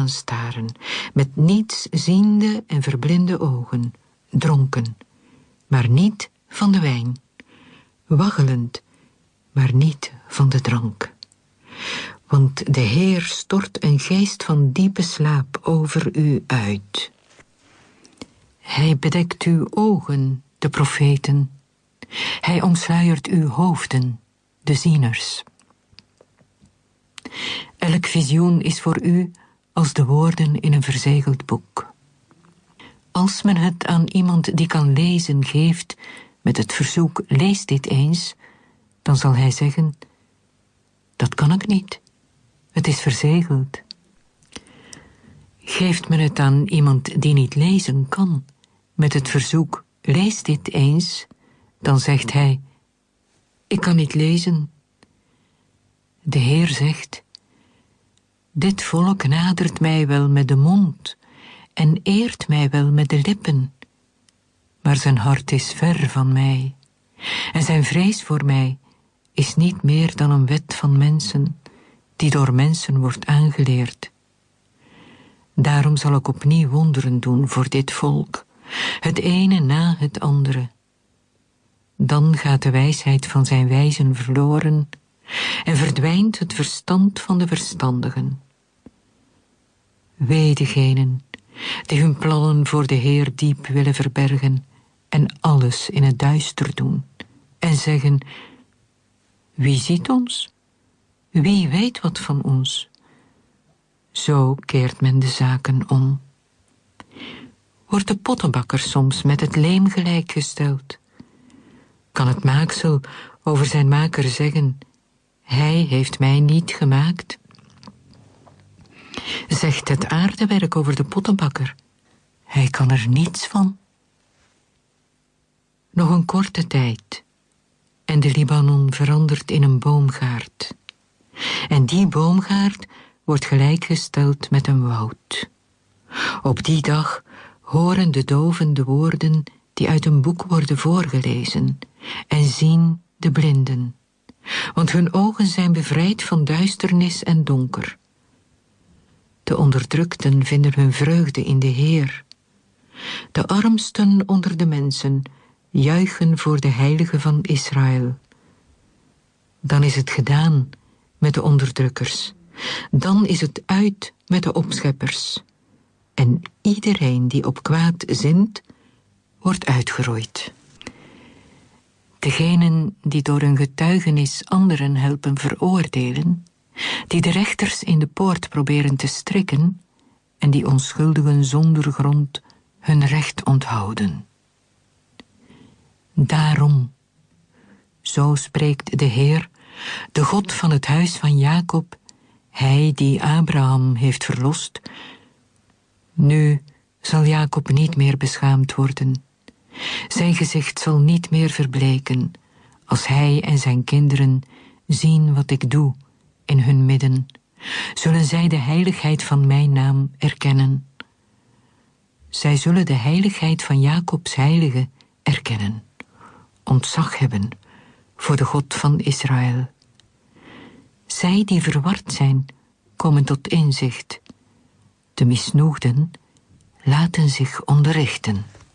aanstaren, met niets ziende en verblinde ogen, dronken, maar niet van de wijn, waggelend, maar niet van de drank. Want de Heer stort een geest van diepe slaap over u uit. Hij bedekt uw ogen, de profeten. Hij omsluiert uw hoofden, de zieners. Elk visioen is voor u als de woorden in een verzegeld boek. Als men het aan iemand die kan lezen geeft, met het verzoek, lees dit eens, dan zal hij zeggen, dat kan ik niet, het is verzegeld. Geeft men het aan iemand die niet lezen kan, met het verzoek, lees dit eens, dan zegt hij, ik kan niet lezen. De Heer zegt, dit volk nadert mij wel met de mond en eert mij wel met de lippen, maar zijn hart is ver van mij en zijn vrees voor mij is niet meer dan een wet van mensen die door mensen wordt aangeleerd. Daarom zal ik opnieuw wonderen doen voor dit volk, het ene na het andere. Dan gaat de wijsheid van zijn wijzen verloren en verdwijnt het verstand van de verstandigen. Wee degenen die hun plannen voor de Heer diep willen verbergen en alles in het duister doen en zeggen, wie ziet ons? Wie weet wat van ons? Zo keert men de zaken om. Wordt de pottenbakker soms met het leem gelijkgesteld? Kan het maaksel over zijn maker zeggen, hij heeft mij niet gemaakt? Zegt het aardewerk over de pottenbakker, hij kan er niets van? Nog een korte tijd en de Libanon verandert in een boomgaard. En die boomgaard wordt gelijkgesteld met een woud. Op die dag horen de doven de woorden die uit een boek worden voorgelezen en zien de blinden, want hun ogen zijn bevrijd van duisternis en donker. De onderdrukten vinden hun vreugde in de Heer. De armsten onder de mensen juichen voor de Heilige van Israël. Dan is het gedaan met de onderdrukkers. Dan is het uit met de opscheppers. En iedereen die op kwaad zint, wordt uitgeroeid. Degenen die door hun getuigenis anderen helpen veroordelen, die de rechters in de poort proberen te strikken en die onschuldigen zonder grond hun recht onthouden. Daarom, zo spreekt de Heer, de God van het huis van Jacob, hij die Abraham heeft verlost. Nu zal Jacob niet meer beschaamd worden. Zijn gezicht zal niet meer verbleken, als hij en zijn kinderen zien wat ik doe in hun midden. Zullen zij de heiligheid van mijn naam erkennen. Zij zullen de heiligheid van Jacobs heilige erkennen. Ontzag hebben voor de God van Israël. Zij die verward zijn, komen tot inzicht. De misnoegden laten zich onderrichten.